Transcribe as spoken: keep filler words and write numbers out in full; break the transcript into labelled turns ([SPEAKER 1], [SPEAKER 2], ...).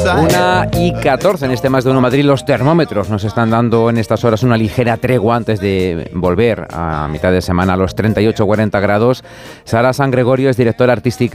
[SPEAKER 1] Una y catorce en este Más de Uno Madrid. Los termómetros nos están dando en estas horas una ligera tregua antes de volver a mitad de semana a los treinta y ocho cuarenta grados. Sara San Gregorio es directora artística